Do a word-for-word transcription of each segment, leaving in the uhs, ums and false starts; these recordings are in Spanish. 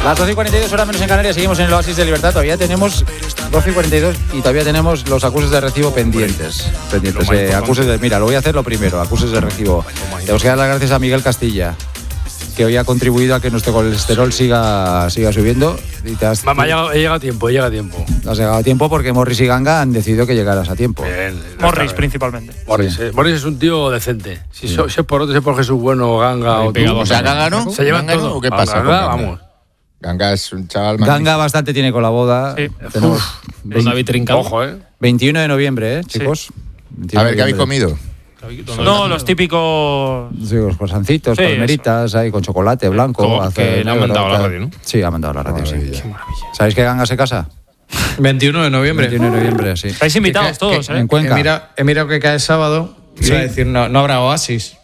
Las doce y cuarenta y dos, horas menos en Canarias, seguimos en el Oasis de Libertad. Todavía tenemos doce y cuarenta y dos y todavía tenemos los acuses de recibo pendientes. pendientes eh, acuses de, mira, lo voy a hacer lo primero, acuses de recibo. Tenemos que dar las gracias a Miguel Castilla, que hoy ha contribuido a que nuestro colesterol siga, siga subiendo. Y te has, Mamá, llega, llega a tiempo, llega a tiempo. Has llegado a tiempo porque Morris y Ganga han decidido que llegaras a tiempo. Bien, Morris, principalmente. Morris, sí. eh, Morris es un tío decente. Si, so, si es por otro, si es por Jesús Bueno, Ganga o tú. O sea, Ganga no. Se llevan ¿Ganga todo. no? ¿O qué pasa? Ganga, Ganga? vamos. Ganga es un chaval magnífico. Ganga bastante tiene con la boda. Sí. Tenemos veinte, Ojo, ¿eh? veintiuno de noviembre, ¿eh, chicos? A ver, ¿qué habéis comido? No, los típicos... Sí, los croissancitos, Sí, palmeritas, ahí con chocolate blanco. Como hace que le han negro, mandado a la tal. radio, ¿no? Sí, ha mandado a la radio, sí. Maravilla. ¿Sabéis que Ganga se casa? veintiuno de noviembre. veintiuno de noviembre, sí. Estáis invitados Que- todos, que- ¿eh? En Cuenca. He mirado, he mirado que cae sábado. Sí. Iba a decir, no, no habrá Oasis.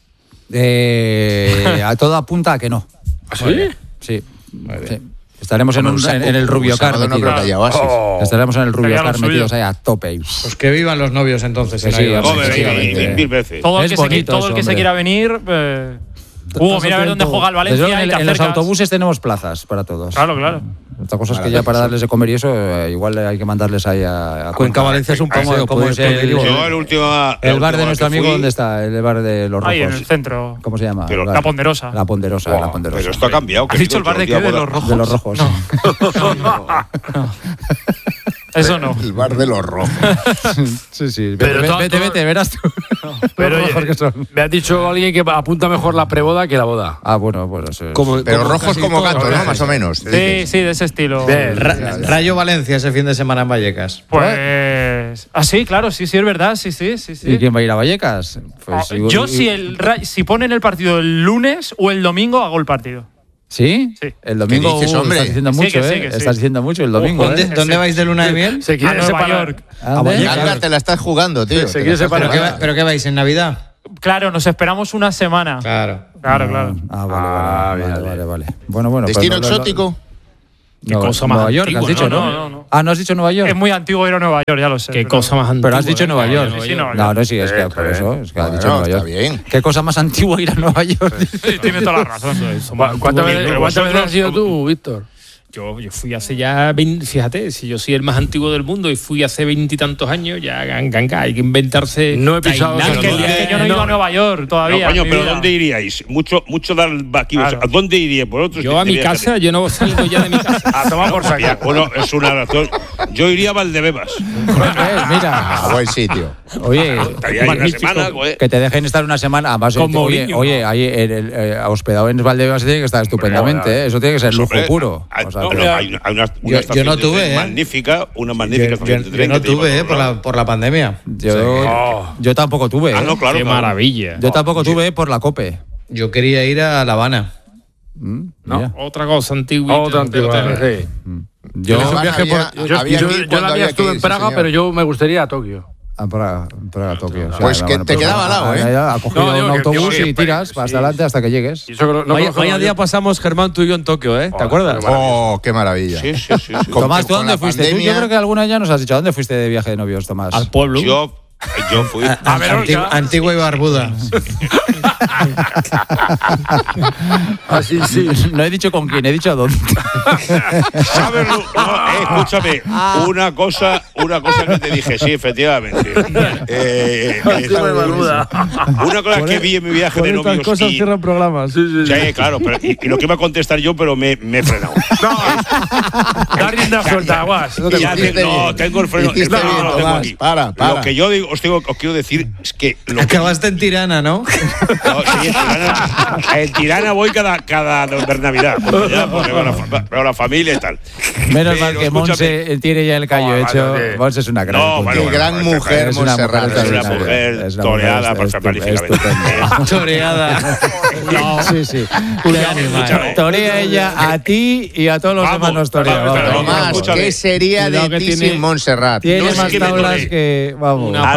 Eh, a todo apunta a que no. ¿Sí? Sí. sí. Estaremos en, un, en, en el Rubio Car Sábado no creo que haya Oasis. Estaremos en el Rubio Sería lo Car metidos suyo. ahí a tope. Pues que vivan los novios entonces. Que si no sí, hay Oasis. hombre, Joder, efectivamente. y mil veces. Todo el Es que, se, qui- bonito todo el eso, que se hombre. quiera venir... Eh... Hugo, mira a ver dónde juega el Valencia Desde luego, y te en, en los acercas. autobuses tenemos plazas para todos. Claro, claro. Otra cosa es que ya para darles de comer y eso, eh, igual hay que mandarles ahí a, a Cuenca Valencia es un ¿Cómo- paseo. cómo puede es ser el- el- Yo el último. la El bar última de nuestro que amigo, fui- ¿dónde está? El bar de los Ahí en el rojos. centro. ¿Cómo se llama? Pero El bar. La Ponderosa. La Ponderosa, Buah, la Ponderosa. Pero esto ha cambiado. ¿Has dicho el bar de qué? ¿De los rojos? rojos? De los rojos. No. Eso no. El bar de los rojos. Sí, sí. Vete, Pero vete, todo- vete, todo- vete, verás tú. Pero Los rojos que son. me ha dicho alguien que apunta mejor la preboda que la boda. Ah, bueno, pues eso es. Como- Pero como rojos casi como todos gato, los ¿no? viajes. Más o menos. Sí, sí, de ese estilo. Bien. Ra- Rayo Valencia ese fin de semana en Vallecas. Pues. Ah, sí, claro, sí, sí, es verdad, sí, sí, sí. sí. ¿Y quién va a ir a Vallecas? Ah, igual- Yo, y- si, el, Ra- si ponen el partido el lunes o el domingo, hago el partido. ¿Sí? Sí. El domingo ¿Qué dices, uh, hombre? estás diciendo Sí, mucho, que sí, ¿eh? que sí. Estás diciendo mucho el domingo, ¿Dónde, ¿eh? dónde vais de luna de miel? Se quiere A Nueva separar. York. ¿A dónde? Vallecas. Ganga, te la estás jugando, tío. Se Te quiere la estás separar. ¿Pero qué, jugando. va- ¿Pero qué vais en Navidad? Claro, nos esperamos una semana. Claro. Claro, claro. Ah, vale, Ah, vale, bien, vale, bien. vale, vale. Bueno, bueno. pues ¿Destino no- no- no- exótico? Qué no- cosa más Nueva York, has antigua, dicho, ¿no? ¿no? No, no, no. Ah, ¿no has dicho Nueva York? Es muy antiguo ir a Nueva York, ya lo sé. Qué pero- cosa más antigua. Pero has dicho ¿eh? Nueva York. Sí, sí, Nueva No, York. no, sí, es que Eh, por eh. eso, es que has dicho Bueno, Nueva está York. bien. ¿Qué cosa más antigua ir a Nueva York? Sí, tiene toda la razón. ¿Cu- ¿Cuántas veces Pero cuántas veces vosotros- has sido tú, Víctor? Yo, yo fui hace ya, veinte, fíjate, si yo soy el más antiguo del mundo y fui hace veintitantos años, ya ganga, hay que inventarse. No he pisado Tailandia. Es que, es que yo no he ido a Nueva York todavía. No, coño, en mi pero vida. ¿dónde iríais? Mucho, mucho dar aquí. Claro. ¿A dónde iría? Por otros Yo a mi viajes. casa, yo no salgo ya de mi casa. A tomar por saco. Bueno, es una razón. Yo iría a Valdebebas. Eh, Mira, A buen sitio. oye, Estaría ahí una Magnífico. semana, güey. que te dejen estar una semana. Además, Con oye, Mourinho. oye, ahí en el, eh, hospedado en Valdebebas tiene que estar estupendamente, ¿eh? Eso tiene que ser lujo Hombre, puro. hay- O sea, no, que- pero hay una, hay una, una Yo- yo estación no de tuve, tren ¿eh? magnífica, una Yo, magnífica yo- estación de yo tren no que te lleva tuve, a eh, todos por lados. la, por la pandemia. yo, yo tampoco tuve. Ah, ¿eh? no, claro. Qué claro. maravilla. Yo tampoco tuve por la COPE. Yo quería ir a La Habana. Mm, No, mira. otra cosa antigua. Otra antigua, sí. Yo, Yo, Habana viaje por- había- yo- había yo- que ir yo cuando la mía había estuve que en ir, sí, Praga, señor. pero yo me gustaría ir a Tokio. a Praga, Praga, Tokio. O sea, Pues que te pero- quedaba al lado, ¿eh? Ha cogido No, digo un que- autobús digo que- y tiras vas sí. adelante hasta que llegues. Y eso que no- no Vaya, conozco vaya Nueva día York. pasamos, Germán, tú y yo en Tokio, ¿eh? ¿Te acuerdas? Oh, qué maravilla. Sí, sí, sí. sí. Con- Tomás, ¿tú con dónde la fuiste? Tú, yo pandemia- creo que alguna ya nos has dicho. ¿A dónde fuiste de viaje de novios, Tomás? Al pueblo. Yo, yo fui. A- A ver, Antigua, Olga. Antigua y Barbuda. Así sí. No he dicho con quién, he dicho a dónde. ¿Sabes? lo- No, eh, escúchame, una cosa, una cosa que te dije, sí, efectivamente. Eh, eh, Antigua y Barbuda. una cosa que vi en mi viaje de novios. cosas y- cierran programas. Sí, sí, sí. Sí, claro, pero, y, y lo que iba a contestar yo, pero me, me he frenado. Da rienda suelta, aguas. No te Ya preocupes. te- no, tengo el freno. Hiciste no, no, bien, lo tengo Tomás. aquí. Para, para. Lo que yo digo, os, tengo, os quiero decir es que. Lo que Acabaste en Tirana, ¿no? no, sí, en Tirana, en Tirana voy cada, cada Navidad. Porque ya, porque veo la, fa- veo la familia y tal. Menos Pero mal que escúchame. Monse tiene ya el callo No, hecho. vale, Monse es una gran No, punto. bueno, Qué bueno, gran bueno, mujer, es una mujer Montserrat. Es una extraordinaria. mujer Es una toreada mujer para estu- magníficamente. estupenda. Toreada. Sí, sí. Qué animal. Torea ella a ti y a todos los Vamos, demás nos torea. vamos, vamos. pero Tomás, escúchame. ¿qué sería de Cuidado que ti tiene- sin Montserrat? Tiene No sé más qué me tablas toree. que. Vamos. Una Al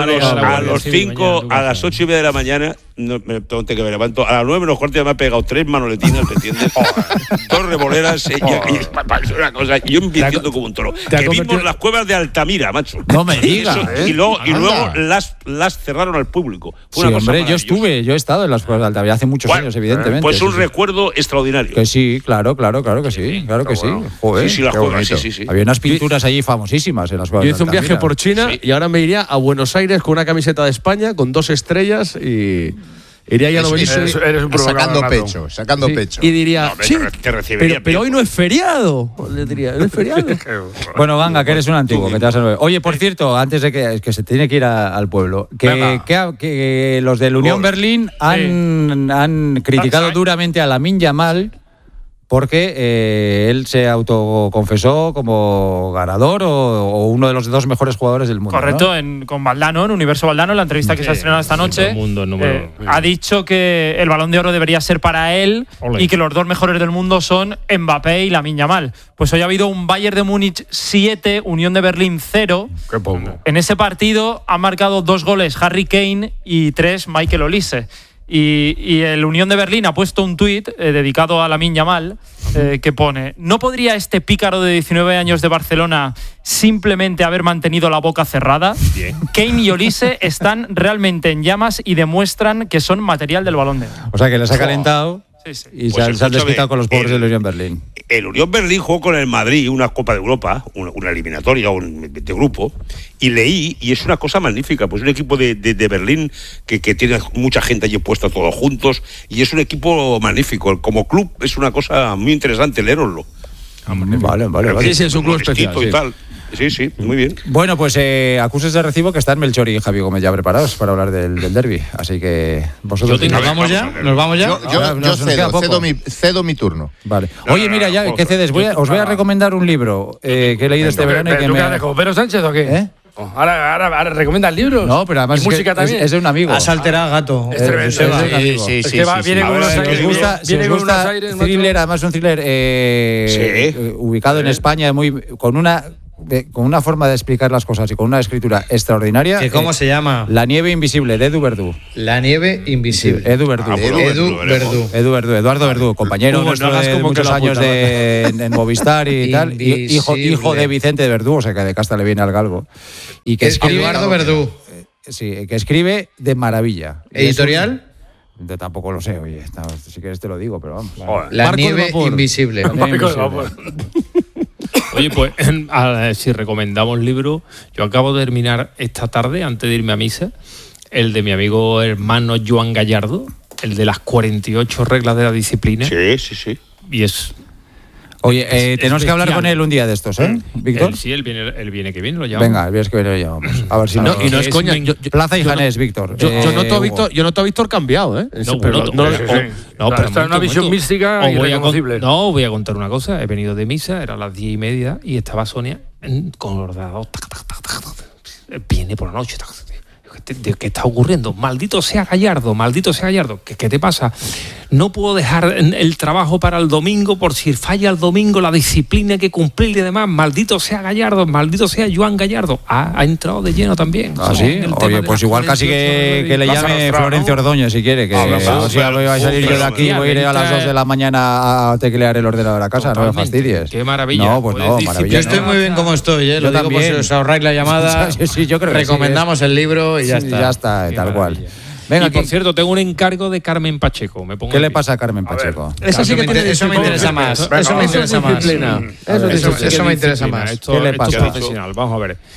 a los, Guardia a los Civil cinco, mañana, tú a vas las a- ocho y media de la mañana, no, me, tengo que me levanto, a las nueve menos cuarto ya me ha pegado tres manoletinas, ¿me entiendes? Dos revoleras, eh, y, y, es una cosa, y yo me entiendo como un toro. te ha Que vimos convertido- las cuevas de Altamira, macho. No me Y digas, eso- ¿eh? Y luego, y Anda. luego las, las cerraron al público. Fue Sí, una cosa hombre, yo maravillosa. estuve, yo he estado en las pruebas de Altamira hace muchos Bueno, años, evidentemente. Pues un sí, sí. recuerdo extraordinario. Que sí, claro, claro, claro que sí, claro que sí. Joder, Sí, sí, las qué cuevas, sí, bonito. sí, sí. Había unas pinturas allí famosísimas en las cuevas Yo de hice un viaje Altamira. por China Sí. y ahora me iría a Buenos Aires con una camiseta de España con dos estrellas y iría ya a Eso- Novelista eso- Eres un provocador sacando nato. pecho, sacando sí, pecho. y diría, No, hombre, sí, te re- te recibiría pero, pero bien. hoy no es feriado. Le diría, no es feriado. Bueno, Ganga, que eres un antiguo, que te vas a ver. Oye, por cierto, antes de que, que se tiene que ir a- al pueblo, que, Venga. que, que los del Unión Gol. Berlín han, han criticado duramente a Lamine Yamal porque eh, él se autoconfesó como ganador o, o uno de los dos mejores jugadores del mundo. Correcto, ¿no? en, con Valdano, en Universo Valdano, en la entrevista que se ha estrenado esta noche, todo el mundo, número- eh, ha dicho que el Balón de Oro debería ser para él Ole. y que los dos mejores del mundo son Mbappé y Lamine Yamal. Pues hoy ha habido un Bayern de Múnich siete, Unión de Berlín cero. Qué poco. En ese partido han marcado dos goles Harry Kane y tres Michael Olise. Y, y el Unión de Berlín ha puesto un tuit eh, dedicado a Lamine Yamal eh, que pone: ¿no podría este pícaro de diecinueve años de Barcelona simplemente haber mantenido la boca cerrada? Kane y Olise están realmente en llamas y demuestran que son material del Balón de Oro. O sea, que les ha calentado Sí, sí. y se, Pues han, se han escúchame, desquitado con los pobres el- del Unión Berlín. El Unión Berlín jugó con el Madrid una Copa de Europa, una, una eliminatoria un, de grupo, y leí, y es una cosa magnífica, pues un equipo de, de, de Berlín que, que tiene mucha gente allí puesta todos juntos, y es un equipo magnífico. Como club es una cosa muy interesante, leeroslo. Vale, vale, vale. Sí, sí, es un club especial, Bonito y sí. tal. Sí, sí, muy bien. Bueno, pues eh, acuses de recibo que están Melchor y Javi Gómez ya preparados para hablar del, del derbi. Así que vosotros. Yo tengo- ¿Nos vamos ya? ¿Nos vamos ya? Yo, yo- Ahora yo nos queda cedo, poco. cedo, mi, cedo mi turno. Vale. No, Oye, no, mira, no, ya, no, ¿qué cedes? Voy a- os voy a recomendar un libro eh, que he leído este verano y que ¿Pero tú me. qué haces, como Pedro Sánchez o qué? ¿Eh? Oh, Ahora, ahora, ahora recomiendas libros. No, pero además y es, que música es- también. es de un amigo. Has alterado, gato. Es tremendo. Es de un Sí, amigo. sí, Es sí, que va- sí, viene sí. con A ver, unos si Si os aires. gusta, si viene os con gusta unos aires, macho. thriller, además un thriller eh, Sí. eh, ubicado en España, muy con una de- con una forma de explicar las cosas y con una escritura extraordinaria. ¿Que ¿Cómo eh, se llama? La nieve invisible, de Edu Verdú. La nieve invisible. Edu Verdú. Ah, bueno, Edu lo veremos. Verdú. Edu Verdú, Eduardo Verdú, compañero Hugo, nuestro no hagas de como que muchos la años puta de, en, en Movistar y tal. Y hijo, Invisible. hijo de Vicente Verdú, o sea que de casta le viene al galgo. Y que Es escribe, Eduardo Verdú. sí, que escribe de maravilla. Y es un- ¿Editorial? Yo tampoco lo sé, oye, no, si quieres te lo digo, pero vamos. Joder. La Barco de nieve vapor. invisible. La nieve Marco de invisible. vapor. Oye, pues a- si recomendamos libros, yo acabo de terminar esta tarde, antes de irme a misa, el de mi amigo hermano Joan Gallardo, el de las cuarenta y ocho reglas de la disciplina. Sí, sí, sí. Y es. Oye, eh, Es- tenemos es que hablar bestial. con él un día de estos, ¿eh, Víctor? Él, sí, él viene, él viene que viene, lo llamamos. Venga, el viernes que viene lo llamamos. A ver si No, nos- y no es Es coña. men- Yo, yo- Plaza y yo no- Janés, Víctor. Yo, yo Eh, noto a Hugo. Víctor, yo noto a Víctor cambiado, ¿eh? No, pero bueno, no- pero- sí, o- sí. no, Está- pero está en momento, una visión momento. mística Os y voy a con- reconocible. No, voy a contar una cosa. He venido de misa, eran las diez y media y estaba Sonia en- con el ordenador. tac, tac, tac, tac, tac. Viene por la noche. tac, tac. ¿Qué, te- ¿Qué está ocurriendo? Maldito sea Gallardo, maldito sea Gallardo. ¿Qué, qué te pasa? No puedo dejar el trabajo para el domingo por si falla el domingo, la disciplina hay que cumplir y demás. Maldito sea Gallardo, maldito sea Joan Gallardo. Ha, ha entrado de lleno también. Ah, Con sí. el tema Oye, de pues las igual casi cuarenta y ocho que, reglas que le y- Vas a llame arrastrar, Florencio ¿no? Ordóñez si quiere. Que Ah, a ver vamos, si voy a salir yo de aquí, Hostia, voy a ir a las venita- dos de la mañana a teclear el ordenador a casa. No me Totalmente. fastidies. Qué maravilla. No, pues Puedes no, disciplinar. maravilla. Yo estoy no. muy bien como estoy, ¿eh? Yo Lo digo por si también. os ahorráis la llamada. Sí, sí, yo creo que sí, Recomendamos el libro y ya Sí, está. Ya está, Qué tal maravilla. cual. Venga, y por ¿qué, cierto, tengo un encargo de Carmen Pacheco. Me pongo ¿qué en le pie. pasa a Carmen Pacheco? Eso sí que Eso me tiene, eso me interesa. interesa más. Venga, Eso me vamos. interesa más. Disciplina. Eso, Eso eso sí que me es interesa disciplina. más. Esto, ¿Qué le esto pasa? es profesional. Vamos a ver.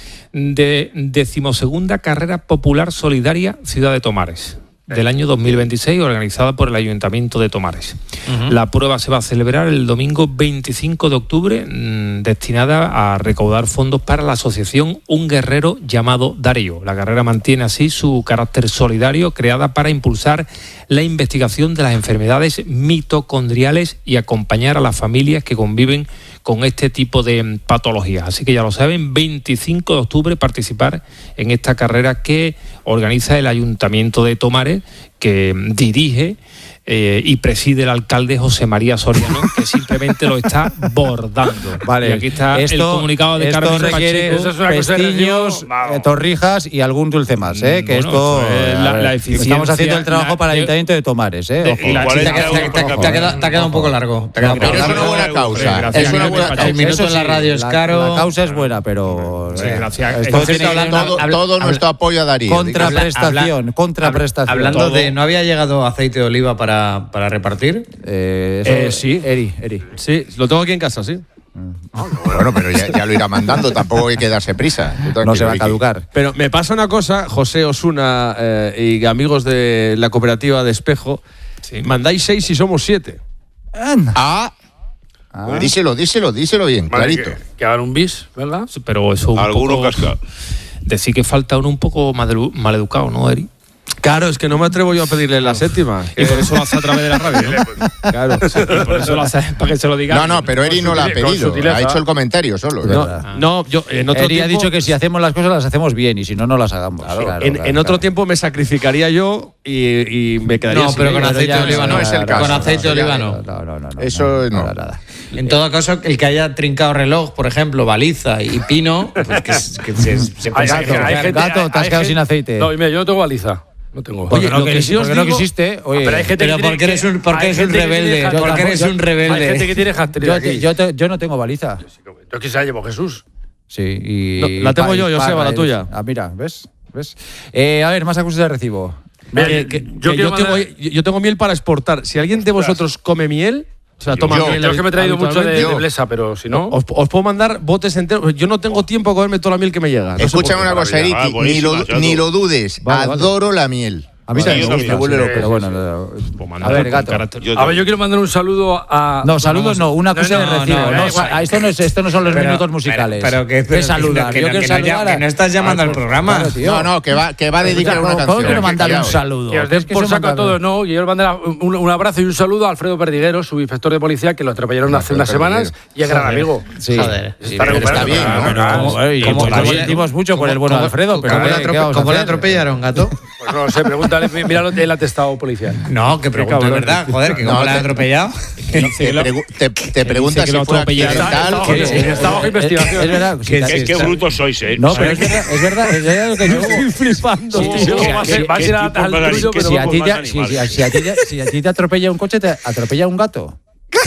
De decimosegunda carrera popular solidaria Ciudad de Tomares, del año dos mil veintiséis, organizada por el Ayuntamiento de Tomares. La prueba se va a celebrar el domingo veinticinco de octubre, mmm, destinada a recaudar fondos para la asociación Un Guerrero llamado Darío. La carrera mantiene así su carácter solidario, creada para impulsar la investigación de las enfermedades mitocondriales y acompañar a las familias que conviven con este tipo de patologías. Así que ya lo saben, veinticinco de octubre participar en esta carrera que organiza el Ayuntamiento de Tomares, que dirige eh, y preside el alcalde José María Soriano, que simplemente lo está bordando. Vale. Y aquí está esto, el comunicado de esto Carmen requiere Pacheco. Eso es una cosa de pestiños, recibo, vamos. eh, torrijas y algún dulce más, ¿eh? Que Bueno, esto pues, a la- ver, la estamos eficiencia, haciendo el trabajo la- para el de- Ayuntamiento de Tomares, ¿eh? Ojo. la- cuarenta Te ha- te ha- te ha- te ha quedado- te ha quedado un poco largo. Te ha quedado Pero un es poco una largo. buena causa. Gracias, Es una Carmen buena Pacheco. El minuto Eso en la sí, radio es la- caro. La causa es buena, pero Sí, eh, gracias. esto Entonces, tiene hablando- Todo, habla- todo habla- nuestro apoyo a Darío. contraprestación, Habla- contraprestación. Hablando Todo. de, ¿no había llegado aceite de oliva para, para repartir? Eh, eso- Eh, sí. Eri, Eri. Sí, lo tengo aquí en casa, sí. Bueno, pero ya, ya lo irá mandando, tampoco hay que darse prisa. Tú No se va a tranquilo, Vicky. caducar. Pero me pasa una cosa, José Osuna eh, y amigos de la cooperativa de Espejo, mandáis seis y somos siete. Ah, pues díselo, díselo, díselo bien, Vale, clarito. que, que hagan un bis, ¿verdad? Pero eso un Alguno poco, casca. decir que falta uno un poco mal, mal educado, ¿no, Eri? Claro, es que no me atrevo yo a pedirle la séptima. Y por eso lo hace a través de la radio, ¿no? Claro. Y por eso lo hace para que se lo diga. No, no, pero Eri no lo ha sutil- con pedido. sutileza. Ha hecho el comentario solo. Es No, verdad. no, yo en otro Eri tiempo, ha dicho que si hacemos las cosas las hacemos bien y si no, no las hagamos. Claro, en, claro, en otro claro. tiempo me sacrificaría yo y, y me quedaría No, sin pero ella. con aceite ya de oliva no, no. es el caso. Con aceite de No, oliva ya, no. No, no, no, no, Eso no. nada, nada. En todo caso, el que haya trincado reloj, por ejemplo, baliza y pino, pues que, s- que se, se Hay, puede hay- sacar. hay gente, Gato, te has hay quedado gente- sin aceite. No, y mira, yo no tengo baliza. No tengo. Porque Oye, no, lo que quis- sí os porque no digo- quisiste. Oye, Pero hay gente Pero que porque tiene- eres un, porque hay eres un gente que tiene rebelde. hat-trick. Porque eres un Hay rebelde. gente que tiene hat-trick yo, aquí. yo, te- yo no tengo baliza. Yo quizá llevo Jesús. Sí, y. No, la tengo pa- yo, y Joseba, paga, la eh. tuya. Ah, mira, ¿ves? ¿Ves? Eh, a ver, más acusados de recibo. Mira, Que- que- yo que quiero yo, tengo, mandar- yo tengo miel para exportar. Si alguien de vosotros come miel, o sea, toma yo. miel. Yo es que me he traído mucho de, habitualmente, de Blesa, pero si no. Os, os puedo mandar botes enteros. Yo no tengo tiempo a comerme toda la miel que me llega. No sé Escúchame por qué. una cosa, Eri, maravilla. Ah, ni, buenísima, lo, Chato. ni lo dudes. Vale, vale. Adoro la miel. A mí Sí, también yo me también, gusta, me vuelve sí, loco. pero bueno. no, Pues A mandar ver, con gato. carácter- Yo A ver, yo quiero mandar un saludo a. No, saludos no, una cosa no, de no, recibo. no, No, eso- a- esto, no es, esto no son los Pero- minutos musicales. Pero, pero que, ¿Qué pero saludar? que, Yo no, quiero que, no, saludar a- que no estás llamando al programa. Claro, tío. No, no, que va, que va a dedicar una ¿Cómo, canción. cómo quiero mandarle un Callao. saludo? Que os den Es que por eso saco a manda- todos, no. Y yo os mandar un, un abrazo y un saludo a Alfredo Perdiguero, su inspector de policía, que lo atropellaron hace unas Perdiguero. semanas y es gran amigo. Sí. Joder. Sí, Está pero recuperando. bien, ¿no? Pero- Como- eh, y ¿Cómo- como cómo- sentimos mucho por el bueno de Alfredo, pero ¿Cómo, ¿qué- le, qué atrope- vamos a cómo le hacer? atropellaron, gato? Pues no lo sé, pregúntale, míralo el atestado policial. No, que pregunto de cabrón. verdad, joder, que No, cómo le han te- atropellado. Te, pregu- te, te preguntas que si lo fue atropellaron. accidental. Está- que- está- está bajo investigación. Es verdad. sí, Que sí, Qué, sí, qué sí. brutos sois, ¿eh? No, pero es verdad, es verdad, es verdad lo que yo. Estoy flipando, Sí, tío. sí, ¿Cómo va a ser? Va a ser a- tipos al más tuyo, que pero Si a, vamos ti más te, si, animales. si- si a ti te- si a ti te atropella un coche, te atropella un gato.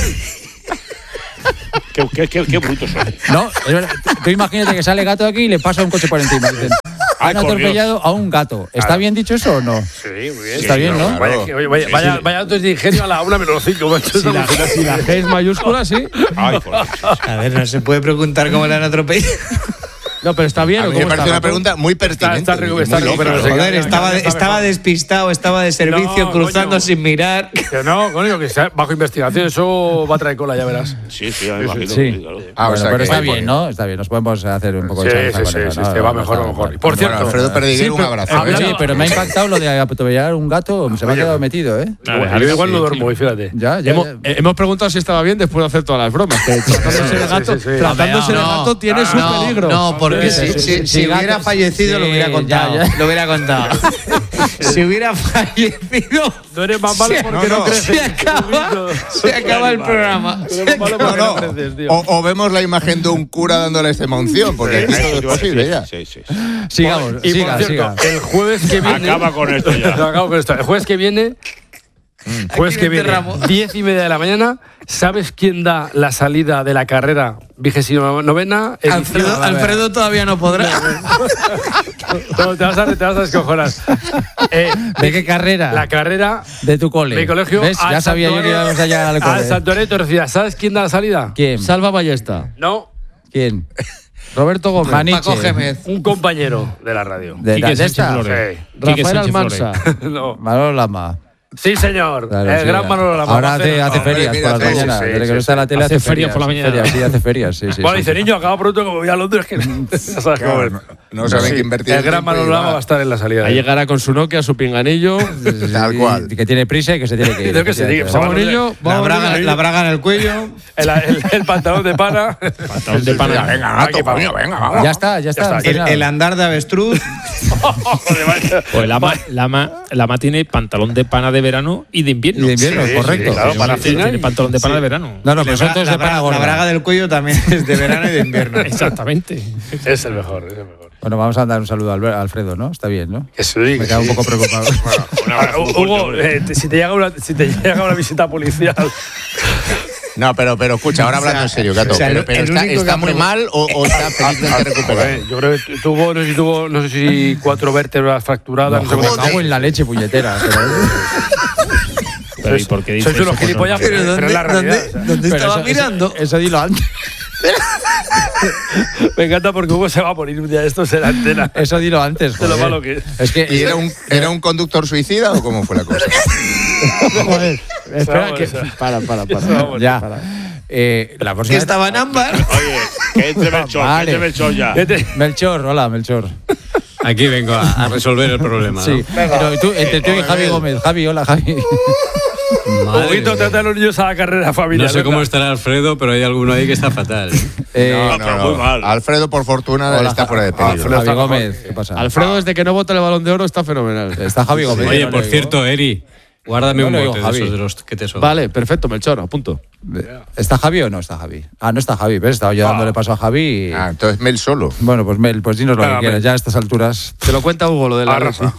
Qué, qué, qué, qué brutos sois. No, es verdad. Tú- Tú imagínate que sale gato de aquí y le pasa un coche por encima. Dicen, Ay, han por atropellado a un gato. ¿Está bien dicho eso o no? Sí, muy bien. Está bien, ¿no? claro. Vaya, que- oye, vaya, vaya, vaya datos de ingenio a la una menos cinco, macho. Si la, si la G es mayúscula, sí. Ay, por Dios. A ver, no se puede preguntar cómo le han atropellado. No, pero está bien. A ¿o mí me cómo parece está, una gato? pregunta muy pertinente. está recu- muy está lógica. recuperando ese Joder, Ya, estaba, ya está estaba mejor. despistado, estaba de servicio, No, cruzando coño. sin mirar. Que no, coño, que está bajo investigación, eso va a traer cola, ya verás. Sí, sí, ya me imagino. Sí. claro. Ah, o Bueno, sea pero que- está bien, ¿no? Está bien, nos podemos hacer un poco Sí, de sí, chanza sí, con sí, eso, sí, ¿no? va No, mejor, está va mejor. bien. Por Bueno, cierto, Alfredo Perdiguero, un pero- abrazo. hablando- Oye, pero me ha impactado lo de atropellar un gato. Se me ha quedado metido, ¿eh? Yo igual no duermo hoy, fíjate. Ya, ya. Hemos, ya. eh, hemos preguntado si estaba bien después de hacer todas las bromas. Que tratándose de gato, sí, sí. tratándose de No, gato tiene su no, peligro. No, porque Sí, si, sí, si- sí, si sí, hubiera gato, fallecido lo sí, hubiera contado. ya, ya. Lo hubiera contado. Si hubiera fallecido, No eres más malo Se- porque no, no, no. creces. se acaba, se acaba el programa. Se Eres malo acaba. porque No, no no. creces, tío. O, o vemos la imagen de un cura dándole esta emoción, porque aquí todo es posible ya. Sí, sí, sí. Sigamos, Y siga, por cierto, siga. el jueves que viene. Acaba con esto ya. Acabo con esto. El jueves que viene. Jueves Aquí que viene, enterramos. diez y media de la mañana. ¿Sabes quién da la salida de la carrera vigésima novena? Alfredo, Alfredo todavía no podrá. No, te vas a, te vas a descojonar. Eh, ¿De qué carrera? la carrera De tu cole. de mi colegio. ¿Ves? al Ya sabía yo que Santuario- íbamos a llegar al Al cole. Santuario de Torrecilla. ¿Sabes quién da la salida? ¿Quién? Salva Ballesta. No, ¿Quién? Roberto Gómez. Paco Gémez. un compañero de la radio. De, Quique de Sánchez esta. Flores. Sí. Rafael Sánchez Almansa. No. Manolo Lama. Sí, señor. Claro, el sí, gran ya. Manolo Lama. Ahora Va a hace, hace hombre, ferias mira, por las sí, mañanas. sí, Desde que sí, no está en la tele Hace hace ferias por la mañana. Ferias, sí, hace ferias, sí, sí. Bueno, sí. dice, niño, acaba pronto que me voy a Londres. Que ya sabes cómo es. No saben Sí, que invertir el gran tiempo y Manolo Lama va. va a estar en la salida. Ahí llegará con su Nokia, su pinganillo. Tal cual. Que tiene prisa y que se tiene que ir. Creo que se tiene que- Vamos, niño. La Vamos, braga, niño. la braga en el cuello. El, el- el pantalón de pana. Pantalón de pana. Venga, gato, coño, venga, vamos. Ya está, ya está. está, no El, tiene nada. el andar de avestruz. Joder, vaya. Pues Lama, Lama, Lama tiene pantalón de pana de verano y de invierno. Y de invierno, Sí, correcto. sí, claro, Sí, para sí. final. Tiene pantalón de pana de verano. No, no, pero La, son bra- todos la de pana bra- la gorda. braga del cuello también es de verano y de invierno. Exactamente. Es el mejor, es el mejor. Bueno, vamos a dar un saludo a Albe- a Alfredo, ¿no? Está bien, ¿no? Que sí, Me que queda un sí. poco preocupado. Un abrazo muy fuerte, Hugo, hombre. eh, te- si, te llega una, si te llega una visita policial. No, pero, pero escucha, ahora hablando en serio, Gato. o sea, pero el- pero el está, único que está ha muy pregun- mal o, o está felizmente recuperado. Joder, yo creo que tuvo, no sé si tuvo, no sé si cuatro vértebras fracturadas. No, sé Me cómo- cago en la leche, puñetera. pero- Pero ¿y por qué dices Sois unos eso? gilipollas, Pues no- pero, pero es la realidad. o sea. ¿Dónde pero estaba eso- mirando? Eso, eso dilo antes. Me encanta porque Hugo se va a morir un día de estos en la antena. Eso dilo antes. De lo joder. malo que es. Es que. ¿Y era un, era un conductor suicida o cómo fue la cosa? Joder, espera Vamos, que. eso. Para, para, para. Vamos, ya. para. Eh, la Que próxima. estaba en ámbar. Oye, que entre Melchor, Vale. que entre Melchor ya. Vete. Melchor, hola, Melchor. Aquí vengo a, a resolver el problema. Sí. Pero tú, entre tú y Javi Gómez. Javi, hola, Javi. ¿no? Madre Huguito, mía. trata a los niños a la carrera familiar. No sé cómo ¿verdad? estará Alfredo, pero hay alguno ahí que está fatal. Eh, No, pero muy mal. Alfredo, por fortuna, Hola, está fuera de Javi peligro. Javi Gómez, ¿qué pasa? Alfredo, desde que no vota el Balón de Oro, está fenomenal. Está Javi Gómez. Oye, no por le cierto, Eri, guárdame No un le digo bote de Javi. esos de los que te sobran. Vale, perfecto, Melchor, a punto. digo. ¿Está Javi o no está Javi? Ah, no está Javi, ¿ves? Estaba yo dándole paso a Javi y... Ah, entonces Mel solo. Bueno, pues Mel, pues dinos lo Venga, que quieras. Mel. Ya a estas alturas Te lo cuenta Hugo, lo de la Arrasa.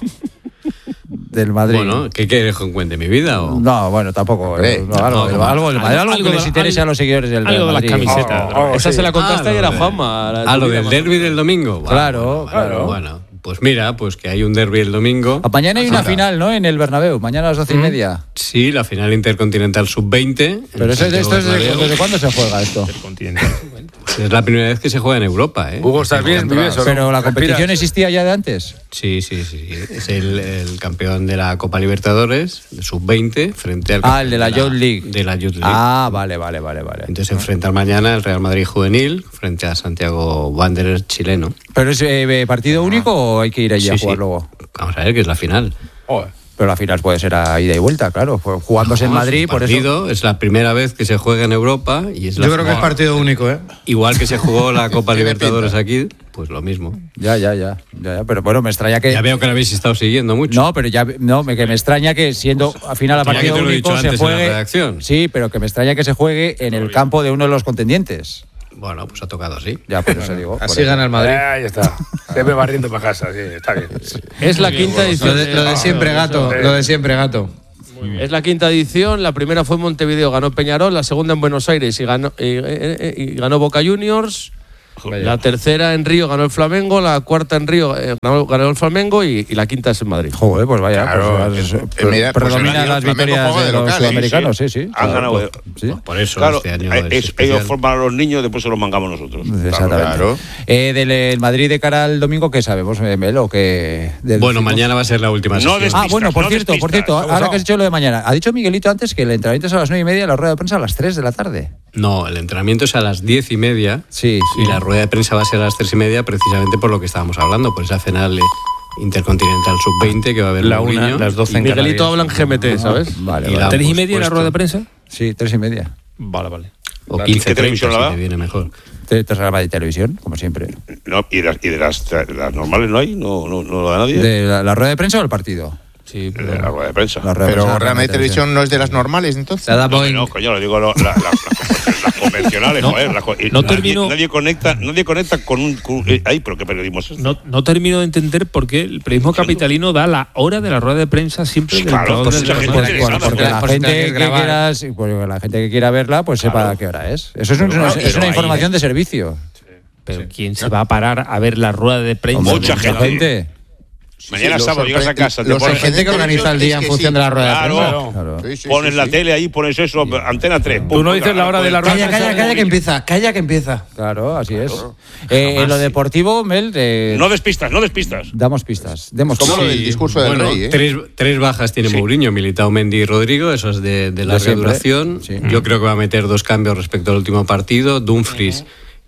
del Madrid. Bueno, ¿qué quieres que cuente? ¿Mi vida o...? No, bueno, tampoco. Hombre, eh, no, algo, no, algo, del Madrid, algo algo que de les la- interese a los seguidores del algo de las Madrid. camisetas. Oh, oh, Esa sí. se la contaste Ah, ayer a lo de- Juanma. la Ah, lo tuya, del más- derbi del domingo. Vale. Claro, claro. Bueno, pues mira, pues que hay un derbi el domingo. Ah, mañana hay una final, ¿no? En el Bernabéu. Mañana a las doce y media. Sí, la final intercontinental sub veinte. Pero eso, esto es de- ¿desde cuándo se juega esto? Continental. Es la primera vez que se juega en Europa, ¿eh? Hugo, ¿estás bien? ¿Vives o no? Pero la competición ¿Respiras? existía ya de antes. Sí, sí, sí. Es el, el campeón de la Copa Libertadores, de sub veinte, frente al Ah, el de la campeón Youth League. De la Youth League. Ah, vale, vale, vale, vale. Entonces se enfrentan mañana el Real Madrid juvenil frente a Santiago Wanderers chileno. ¿Pero es eh, partido único o hay que ir allí Sí, a sí. jugar luego? Vamos a ver que es la final. Joder. Pero la final puede ser a ida y vuelta, claro. Pues jugándose en Vamos, Madrid, un por eso. partido, es la primera vez que se juega en Europa y es la Yo creo que es final. partido único, ¿eh? Igual que se jugó la Copa Tiene Libertadores pinta. aquí, pues lo mismo. Ya, ya, ya, ya, ya. Pero bueno, me extraña que. Ya veo que lo habéis estado siguiendo mucho. No, pero ya no, me, que me extraña que siendo a final a Ya que partido te lo he único dicho se antes en la juegue. redacción. Sí, pero que me extraña que se juegue en el campo de uno de los contendientes. Bueno, pues ha tocado así. Ya, por eso digo. por Así eso. gana el Madrid. Eh, ahí está. Siempre barriendo para casa, sí, está bien. Es la quinta Lo edición. de, lo de siempre, gato. Lo de siempre, gato. Es la quinta edición. La primera fue en Montevideo, ganó Peñarol. La segunda en Buenos Aires y ganó, y, y- y ganó Boca Juniors. La tercera en Río ganó el Flamengo. La cuarta en Río eh, ganó, ganó el Flamengo. Y, y la quinta es en Madrid. Joder, pues vaya. Claro, pues, eh, pues, mira, pues predominan el las Flamengo victorias juega de de los local, sudamericanos, sí, sí. Han Claro, ganado. pues, sí. Por eso Claro, este año eh, es es- especial. ellos forman a los niños, después se los mangamos nosotros. Exactamente. Claro. Eh, del el Madrid de cara al domingo, ¿qué sabemos, eh, Melo? Que Bueno, mañana va a ser la última No sesión. des- Ah, bueno, por no cierto, por despistas. cierto, ahora que has dicho lo de mañana, ha dicho Miguelito antes que el entrenamiento es a las nueve y media y la rueda de prensa a las tres de la tarde. No, el entrenamiento es a las diez y media. Sí, sí. Y la rueda de prensa va a ser a las tres y media, precisamente por lo que estábamos hablando, por esa final eh, intercontinental sub veinte que va a haber La Mourinho. una, las doce Y en Miguelito habla en Canarias. G M T, ¿sabes? Vale, Y vale. la- ¿Tres y por media la supuesto. rueda de prensa? Sí, tres y media. Vale, vale. O ¿Qué quince televisión treinta, la si da? te viene mejor. Te programa de televisión, como siempre. No, y, de las, y de las, de las normales no hay, no, no, no lo da nadie. ¿De la, la rueda de prensa o el partido? Sí, De la rueda de prensa. La rueda de Pero prensa, realmente de televisión no es de las normales, entonces. Se da No, Boeing. no, coño, lo digo lo- la- la- la- las convencionales, joder. las co- y no nadie, termino- nadie conecta, nadie conecta con un. con- eh, ay, pero qué periodismo es este. No, no termino de entender por qué el periodismo capitalino da la hora de la rueda de prensa siempre del Claro, entrenador pues del mucha Real gente Madrid. tiene Porque, ganas, porque la por si te gente quieres que grabar. quiera, sí, porque la gente que quiera verla, pues sepa Claro. qué hora es. Eso es, un- Pero, es pero una ahí- información de servicio. Pero ¿quién se va a parar a ver la rueda de prensa? Mucha Mucha gente. gente. Mañana lo sábado llegas a sorpre- casa, te lo pones, Gente que organiza el día en función de la rueda de Claro. prensa. Claro. Sí, sí, pones sí, la sí. tele ahí, pones eso, antena tres. Tú no dices la hora de la rueda de Calla, prensa. calla, calla que empieza. Calla que empieza. Claro, así es. Eh, en lo deportivo, Mel, eh, No despistas, no despistas. damos pistas. Demos Como lo pistas. del discurso del Bueno, rey, ¿eh? tres, tres bajas tiene Mourinho, Militao, Mendy y Rodrigo, eso es de, de larga siempre. duración. Sí. Yo creo que va a meter dos cambios respecto al último partido. Dumfries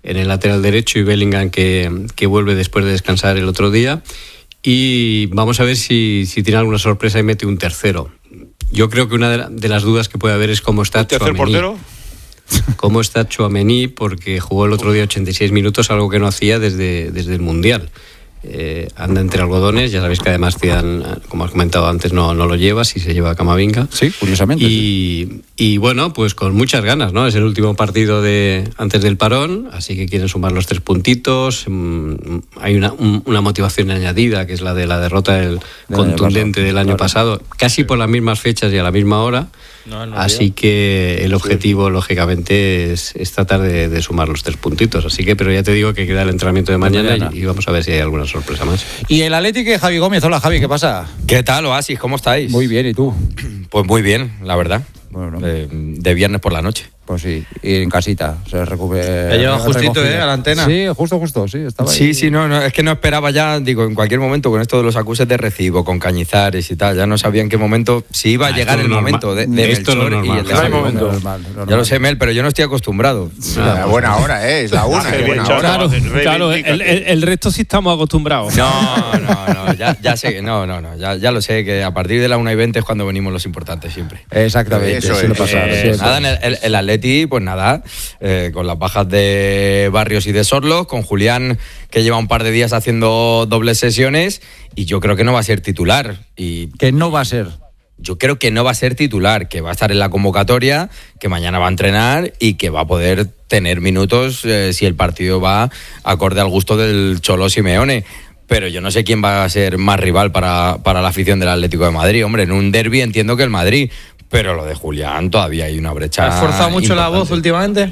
en el lateral derecho, y Bellingham que, que vuelve después de descansar el otro día. Y vamos a ver si, si tiene alguna sorpresa y mete un tercero. Yo creo que una de, la, de las dudas que puede haber es cómo está ¿Tercer Tchouaméni. portero? Cómo está Tchouaméni, porque jugó el otro día ochenta y seis minutos, algo que no hacía desde, desde el Mundial. Eh, anda entre algodones, ya sabéis que además Zidane, como has comentado antes, no, no lo lleva, si se lleva a Camavinga. Sí, curiosamente. Y, sí. y bueno, pues con muchas ganas, ¿no? Es el último partido de antes del parón, así que quieren sumar los tres puntitos. Mm, hay una, un, una motivación añadida, que es la de la derrota del De contundente del del año claro. pasado, casi por las mismas fechas y a la misma hora. No, no, Así que el objetivo, lógicamente, es, es tratar de, de sumar los tres puntitos. Así que, pero ya te digo que queda el entrenamiento de mañana, mañana. Y, y vamos a ver si hay alguna sorpresa más. Y el Atlético de Javi Gómez. Hola, Javi, ¿qué pasa? ¿Qué tal, Oasis? ¿Cómo estáis? Muy bien, ¿y tú? Pues muy bien, la verdad. Bueno, De, de viernes por la noche. pues sí, y en casita. Se recupera. Te lleva justito, ¿eh? A la antena. Sí, justo, justo, sí. Estaba ahí. Sí, sí, no, no, es que no esperaba ya, digo, en cualquier momento con esto de los acuses de recibo, con Cañizares y tal, ya no sabía en qué momento, si iba a Ah, llegar esto el es normal. momento de, de Esto es lo Melchor y normal. el de No hay Javi momento. Gómez. Normal, normal. Ya lo sé, Mel, pero yo no estoy acostumbrado. Ah, buena hora, ¿eh? Es la una. Hace qué bien, buena chaval. hora. Claro, claro, el, el- el resto sí estamos acostumbrados. No, no, no, ya, ya sé, que- no, no, no, ya, ya lo sé, que a partir de la una y veinte es cuando venimos los importantes siempre. Exactamente, Eso suele es. pasar. Eh, siempre. nada, en el, el, el Atleti, pues nada, eh, con las bajas de Barrios y de Sorlo, con Julián, que lleva un par de días haciendo dobles sesiones, y yo creo que no va a ser titular. Y Que no va a ser. yo creo que no va a ser titular, que va a estar en la convocatoria, que mañana va a entrenar y que va a poder tener minutos eh, si el partido va acorde al gusto del Cholo Simeone. Pero yo no sé quién va a ser más rival para, para la afición del Atlético de Madrid. Hombre, en un derbi entiendo que el Madrid, pero lo de Julián todavía hay una brecha. ¿Has forzado mucho la importante. voz últimamente?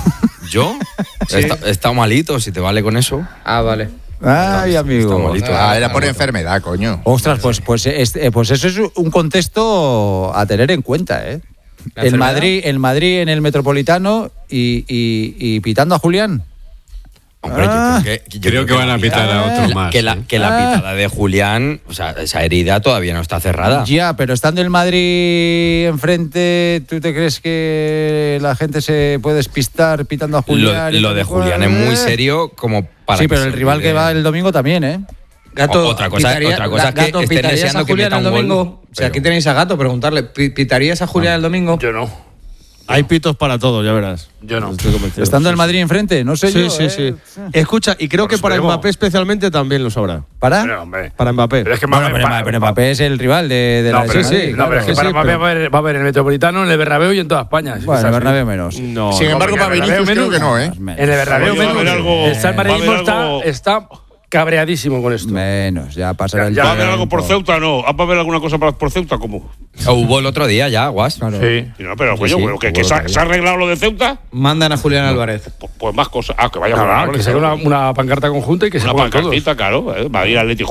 ¿Yo? He esta- he estado malito, si te vale con eso. Ah, vale. Ay, amigo. Está malito. Ah, era por enfermedad, coño. Ostras, pues, pues, este, pues eso es un contexto a tener en cuenta, ¿eh? ¿La El enfermedad? Madrid, el Madrid en el Metropolitano y, y, y pitando a Julián. Hombre, Ah. yo creo que, yo Creo que van a pitar a otro la- más. Que la, ¿eh? que la Ah. pitada de Julián, o sea, esa herida todavía no está cerrada. Ya, pero estando el Madrid enfrente, ¿tú te crees que la gente se puede despistar pitando a Lo, Julián? y lo tal de y cual? Julián es muy serio como para Sí, que pero se el rival que olvide. va el domingo también, ¿eh? Gato, O- otra cosa- pitaría- otra cosa es que Gato, estén ¿pitarías deseando a que Julián meta el un gol, domingo? O sea, pero- aquí tenéis a Gato, preguntarle. ¿pi- ¿Pitarías a Julián el domingo? Yo no. Hay pitos para todo, ya verás. Yo no. Estoy convencido. Estando el Madrid enfrente, no sé Sí, yo, sí, ¿eh? sí. Escucha, y creo Por que para supremo. Mbappé especialmente también lo sabrá. ¿Para? Pero, hombre. Para Mbappé. Pero es que Bueno, Mbappé- pero, pa- pero Mbappé es el rival de, de No, la pero, sí, Madrid, sí, no, claro. pero es que sí, para sí, Mbappé pero- va a haber- va a haber en el Metropolitano, en el Bernabéu y en toda España. Bueno, el ¿Sabes? Bernabéu menos. No, Sin no, embargo, no, para no, Vinicius no, creo no, que no, ¿eh? Menos. En el Bernabéu Va a haber menos. algo- El San va a haber Madridismo está, algo- está cabreadísimo con esto. Menos, ya pasará el Ya, ¿Va a haber tiempo. algo por Ceuta? No. ¿Va a haber alguna cosa para- por Ceuta? ¿Cómo? O hubo el otro día ya, Guas. Claro. Sí. Y no, pero, Sí, coño, sí, pero que, hubo que se, ha, otro se ha arreglado lo de Ceuta. Mandan a Julián Álvarez. Pues, pues más cosas. Ah, que vaya Claro, a que se haga una, una pancarta conjunta y que se una pongan todos. pancartita, claro. ¿eh? Va a ir Atlético